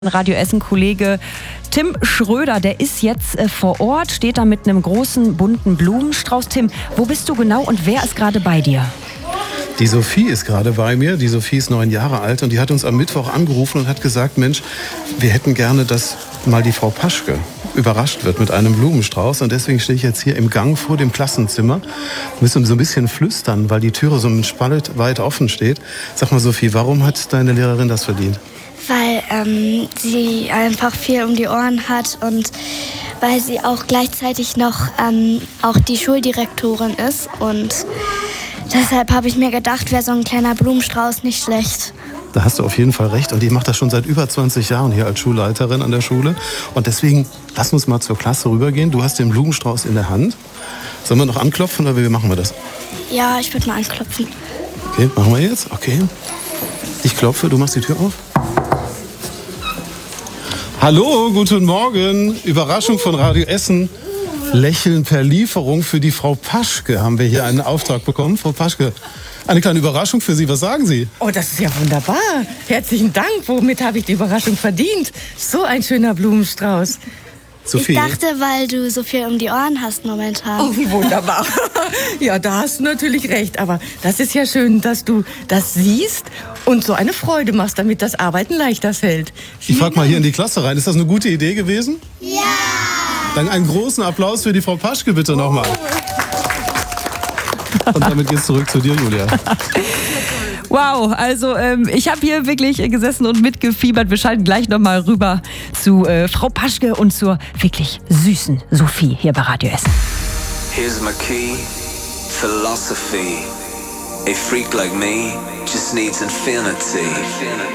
Radio Essen-Kollege Tim Schröder, der ist jetzt vor Ort, steht da mit einem großen, bunten Blumenstrauß. Tim, wo bist du genau und wer ist gerade bei dir? Die Sophie ist gerade bei mir. Die Sophie ist 9 Jahre alt und die hat uns am Mittwoch angerufen und hat gesagt, Mensch, wir hätten gerne, dass mal die Frau Paschke überrascht wird mit einem Blumenstrauß. Und deswegen stehe ich jetzt hier im Gang vor dem Klassenzimmer. Müssen so ein bisschen flüstern, weil die Türe so ein Spalt weit offen steht. Sag mal, Sophie, warum hat deine Lehrerin das verdient? Weil sie einfach viel um die Ohren hat und weil sie auch gleichzeitig noch auch die Schuldirektorin ist. Und deshalb habe ich mir gedacht, wäre so ein kleiner Blumenstrauß nicht schlecht. Da hast du auf jeden Fall recht. Und die macht das schon seit über 20 Jahren hier als Schulleiterin an der Schule. Und deswegen, lass uns mal zur Klasse rübergehen. Du hast den Blumenstrauß in der Hand. Sollen wir noch anklopfen oder wie machen wir das? Ja, ich würde mal anklopfen. Okay, machen wir jetzt? Okay. Ich klopfe, du machst die Tür auf. Hallo, guten Morgen. Überraschung von Radio Essen. Lächeln per Lieferung für die Frau Paschke haben wir hier einen Auftrag bekommen. Frau Paschke, eine kleine Überraschung für Sie. Was sagen Sie? Oh, das ist ja wunderbar. Herzlichen Dank. Womit habe ich die Überraschung verdient? So ein schöner Blumenstrauß. Sophie. Ich dachte, weil du so viel um die Ohren hast momentan. Oh, wie wunderbar. Ja, da hast du natürlich recht. Aber das ist ja schön, dass du das siehst und so eine Freude machst, damit das Arbeiten leichter fällt. Ich frage mal hier in die Klasse rein. Ist das eine gute Idee gewesen? Ja! Dann einen großen Applaus für die Frau Paschke bitte nochmal. Und damit geht's zurück zu dir, Julia. Wow, also ich habe hier wirklich gesessen und mitgefiebert. Wir schalten gleich nochmal rüber zu Frau Paschke und zur wirklich süßen Sophie hier bei Radio Essen. Here's my key, philosophy. A freak like me just needs infinity.